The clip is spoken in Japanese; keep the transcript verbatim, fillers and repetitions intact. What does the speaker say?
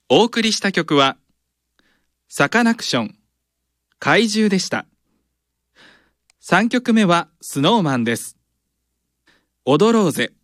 お送りした曲はサカナクション怪獣でした。さんきょくめはスノーマンです。踊ろうぜ。